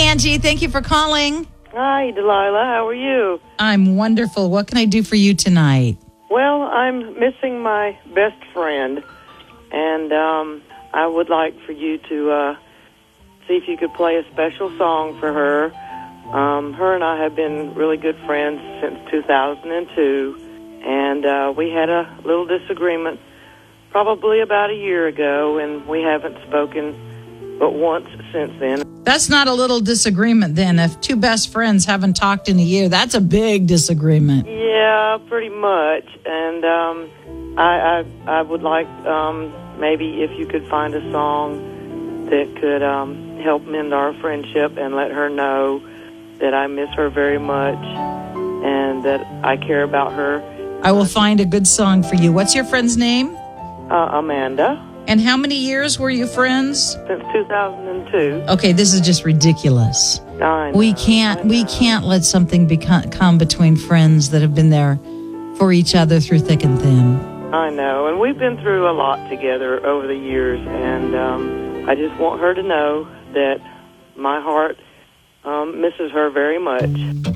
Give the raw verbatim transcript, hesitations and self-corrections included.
Angie. Thank you for calling. Hi, Delilah. How are you? I'm wonderful. What can I do for you tonight? Well, I'm missing my best friend, and um, I would like for you to uh, see if you could play a special song for her. Um, her and I have been really good friends since two thousand two, and uh, we had a little disagreement probably about a year ago, and we haven't spoken but once since then. That's not a little disagreement then. If two best friends haven't talked in a year, that's a big disagreement. Yeah, pretty much. And um, I, I I would like um, maybe if you could find a song that could um, help mend our friendship and let her know that I miss her very much and that I care about her. I will find a good song for you. What's your friend's name? Uh, Amanda. And how many years were you friends? Since two thousand two. Okay, this is just ridiculous. I know, we can't we can't let something become, come between friends that have been there for each other through thick and thin. I know, and we've been through a lot together over the years, and um, I just want her to know that my heart um, misses her very much.